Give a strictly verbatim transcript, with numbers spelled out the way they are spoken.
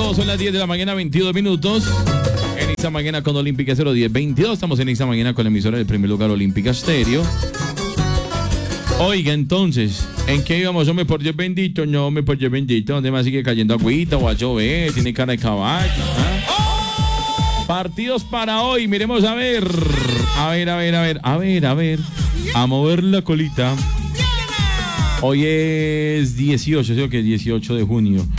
todos, son las diez de la mañana, veintidós minutos. En esta mañana con Olímpica cero diez veintidós. Estamos en esta mañana con la emisora del primer lugar Olímpica Estéreo. Oiga, entonces, ¿en qué íbamos? Hombre, por Dios bendito, no, hombre, por Dios bendito. ¿Dónde más sigue cayendo agüita o a llover? Tiene cara de caballo. ¿Ah? Partidos para hoy, miremos a ver. A ver, a ver, a ver, a ver, a ver. A mover la colita. Hoy es dieciocho, ¿sí o qué? dieciocho de junio.